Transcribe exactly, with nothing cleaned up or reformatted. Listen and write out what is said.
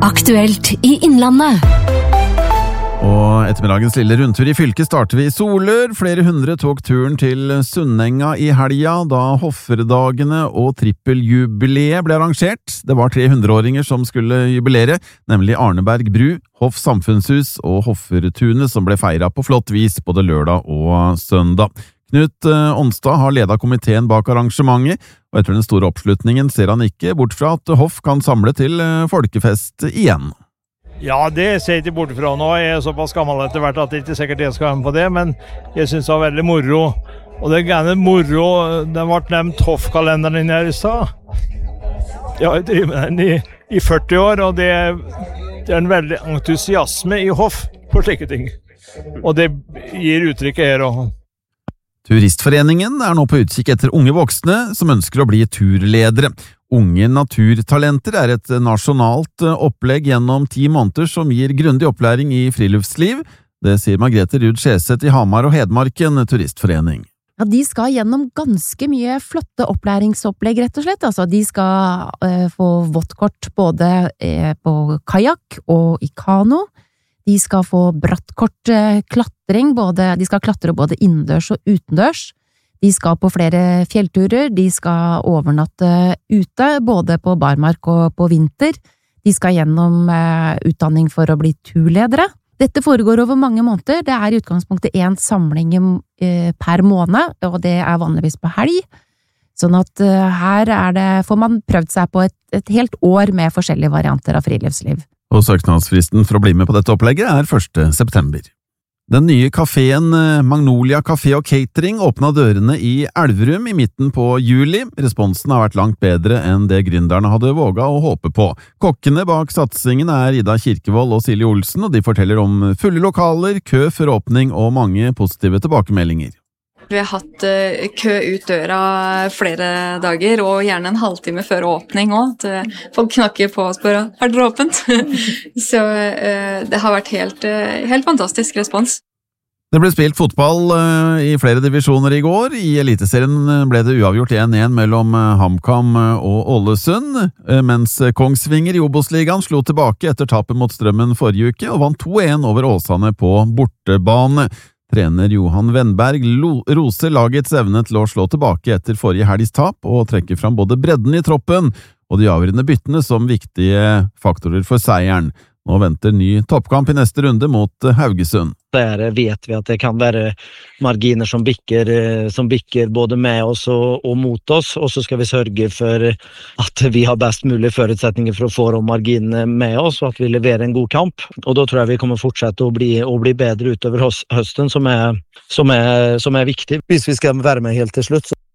Aktuelt i Innlandet. Og ettermiddagens lille rundtur i fylket starter vi i Solør. Flere hundre tok turen til Sunnenga i helga, da Hofferdagene og trippeljubileet ble arrangert. Det var tre hundreåringer som skulle jubilere, nemlig Arneberg bru, Hoff samfunnshus og Hoffertunet, som ble feiret på flott vis både lørdag og søndag. Knut Onstad har ledet komiteen bak arrangementet, og etter den store oppslutningen ser han ikke bort fra at Hoff kan samle til folkefest igjen. Ja, det ser jeg ikke bort fra nå. Jeg er såpass gammel etter hvert at det ikke er sikkert jeg skal være med på det, men jeg synes det var veldig moro. Og det er gjerne moro, den ble nevnt Hoff-kalenderen her i stad. Jeg har drevet med den i, i førti år, og det, det er en veldig entusiasme i Hoff på slike ting. Og det gir uttrykket her også. Turistforeningen er nå på utkikk etter unge voksne som ønsker å bli turledere. Unge naturtalenter er et nasjonalt opplegg gjennom ti måneder som gir grundig opplæring i friluftsliv. Det sier Margrethe Ruud Skjeseth i Hamar og Hedmarken turistforening. Ja, de skal gjennom ganske mye flotte opplæringsopplegg, rett og slett. Altså, de skal uh, få våttkort både uh, på kajak og i kano. De skal få brattkort uh, klatring, både, de skal klatre både innendørs og utendørs. De skal på flere fjellturer, de skal overnatte ute, både på barmark og på vinter. De skal gjennom uh, utdanning for å bli turledere. Dette foregår over mange måneder. Det er i utgangspunktet en samling uh, per måned, og det er vanligvis på helg. Sånn at uh, her er det, får man prøvd seg på et, et helt år med forskjellige varianter av friluftsliv. Og søknadsfristen for å bli med på dette opplegget er første september. Den nye kaféen Magnolia Café og Catering åpnet dørene i Elverum i midten på juli. Responsen har vært langt bedre enn det gründerne hadde våget å håpe på. Kokkene bak satsingen er Ida Kirkevold og Silje Olsen, og de forteller om fulle lokaler, kø før åpning og mange positive tilbakemeldinger. Vi har hatt uh, kø ut døra flere dager, og gjerne en halvtime før åpning også. Folk knakker på og spør, er det åpent? Så uh, det har vært helt, uh, helt fantastisk respons. Det ble spilt fotball uh, i flere divisjoner i går. I Eliteserien ble det uavgjort en en mellom uh, HamKam og Ålesund, uh, mens Kongsvinger i Obos-ligaen slo tilbake etter tapet mot Strømmen forrige uke og vant to en over Åsane på bortebane. Trener Johan Wennberg roser lagets evne til å slå tilbake etter forrige helgs tap og trekker fram både bredden i troppen og de avgjørende byttene som viktige faktorer for seieren. Nå venter ny toppkamp i neste runde mot Haugesund. Der vet vi at det kan være marginer som bikker, som bikker både med oss og, og mot oss, og så skal vi sørge for at vi har best mulig forutsetninger for å få de marginene med oss, og at vi leverer en god kamp. Og da tror jeg vi kommer fortsette å bli, å bli bedre utover høsten, som er, som er, som er viktig. Hvis vi skal være med helt til slutt, så